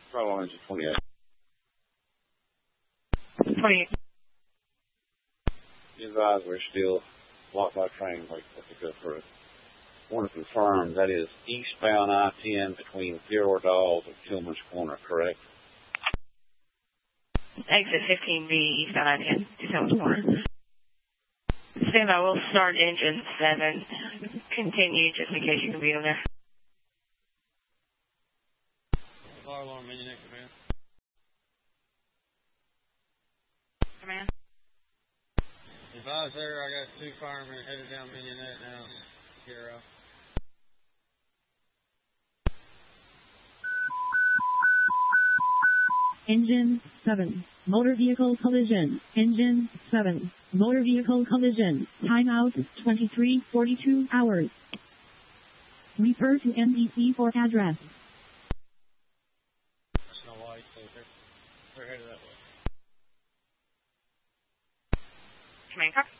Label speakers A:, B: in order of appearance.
A: Probably engine 28.
B: 28.
A: Be advised we're still blocked by train. Wait for it to go through. I want to confirm that is eastbound I-10 between Theodore Dawes and Tillman's Corner, correct?
B: Exit 15B, eastbound I-10, Tillman's Corner. Stand by, we'll start engine 7. Continue just in case you can be on there.
C: Fire alarm, Minion Command.
B: Command.
C: Advise there, I got 2 firemen headed down Minionette now. Here,
D: Engine 7. Motor vehicle collision. Engine 7. Motor vehicle collision. Timeout 23:42 hours. Refer to NBC for address.
C: There's no light, so they're headed that way.
B: Command car.